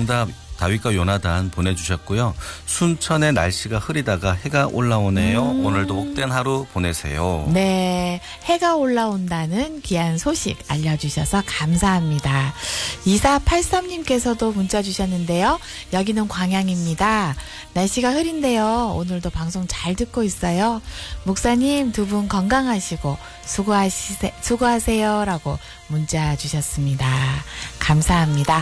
정답 다윗과 요나단 보내주셨고요. 순천의 날씨가 흐리다가 해가 올라오네요. 오늘도 복된 하루 보내세요. 네, 해가 올라온다는 귀한 소식 알려주셔서 감사합니다. 2483님께서도 문자 주셨는데요. 여기는 광양입니다. 날씨가 흐린데요. 오늘도 방송 잘 듣고 있어요. 목사님 두 분 건강하시고 수고하세요라고 문자 주셨습니다. 감사합니다.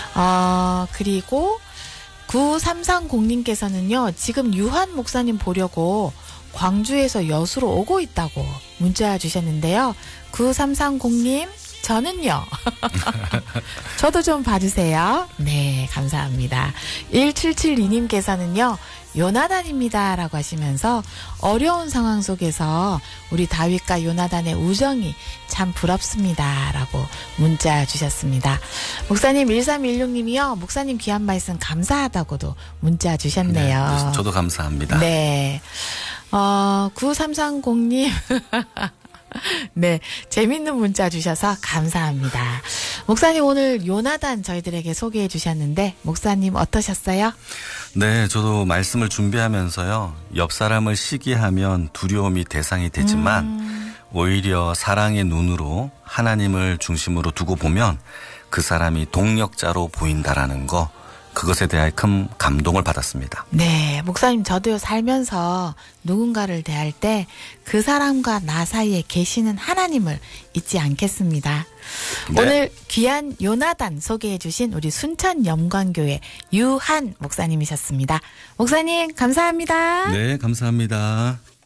그리고 9330님께서는요, 지금 유한 목사님 보려고 광주에서 여수로 오고 있다고 문자 주셨는데요. 9330님, 저는요. 저도 좀 봐주세요. 네, 감사합니다. 1772님께서는요, 요나단입니다 라고 하시면서 어려운 상황 속에서 우리 다윗과 요나단의 우정이 참 부럽습니다 라고 문자 주셨습니다. 목사님 1316님이요. 목사님 귀한 말씀 감사하다고도 문자 주셨네요. 네, 저도 감사합니다. 네. 9330님 네, 재밌는 문자 주셔서 감사합니다. 목사님 오늘 요나단 저희들에게 소개해 주셨는데 목사님 어떠셨어요? 네, 저도 말씀을 준비하면서요. 옆 사람을 시기하면 두려움이 대상이 되지만 오히려 사랑의 눈으로 하나님을 중심으로 두고 보면 그 사람이 동력자로 보인다라는 거, 그것에 대한 큰 감동을 받았습니다. 네, 목사님 저도요 살면서 누군가를 대할 때 그 사람과 나 사이에 계시는 하나님을 잊지 않겠습니다. 네. 오늘 귀한 요나단 소개해 주신 우리 순천 영광교회 유한 목사님이셨습니다. 목사님 감사합니다. 네, 감사합니다.